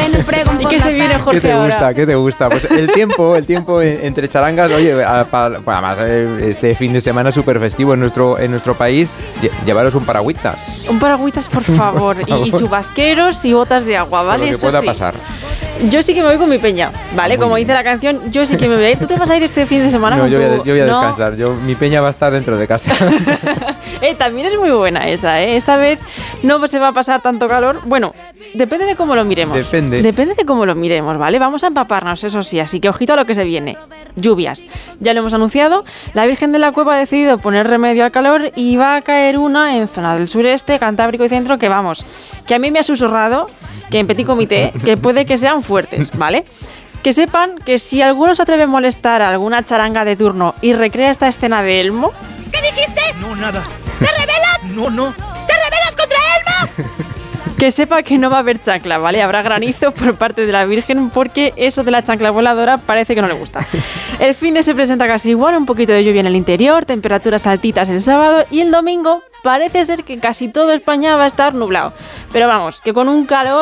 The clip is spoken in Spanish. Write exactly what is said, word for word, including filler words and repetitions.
¿Y qué se viene, Jorge, ¿Qué te ahora? gusta? ¿Qué te gusta? Pues el tiempo, el tiempo entre charangas, oye, a, pa, además este fin de semana súper festivo en nuestro, en nuestro país, lle- llevaros un paragüitas. Un paragüitas, por favor, Por favor. y chubasqueros y botas de agua, ¿vale? Por lo que Eso pueda sí. pasar. Yo sí que me voy con mi peña, ¿vale? Muy Como bien. dice la canción, yo sí que me voy a ir. ¿Tú te vas a ir este fin de semana No, con yo voy, a, tu- yo voy a No. descansar. Yo, mi peña va a estar dentro de casa. Eh, también es muy buena esa, ¿eh? Esta vez no se va a pasar tanto calor. Bueno, depende de cómo lo miremos. Depende. Depende de cómo lo miremos, ¿vale? Vamos a empaparnos, eso sí. Así que ojito a lo que se viene. Lluvias. Ya lo hemos anunciado. La Virgen de la Cueva ha decidido poner remedio al calor y va a caer una en zona del sureste, Cantábrico y Centro, que vamos, que a mí me ha susurrado, que en petit comité, que puede que sean fuertes, ¿vale? Que sepan que si alguno se atreve a molestar a alguna charanga de turno y recrea esta escena de Elmo, ¿Qué dijiste? No, nada. ¿Te rebelas? No, no. ¿Te rebelas contra Elmo? que sepa que no va a haber chancla, ¿vale? Habrá granizo por parte de la Virgen porque eso de la chancla voladora parece que no le gusta. El fin de se presenta casi igual, un poquito de lluvia en el interior, temperaturas altitas el sábado y el domingo parece ser que casi toda España va a estar nublado. Pero vamos, que con un calor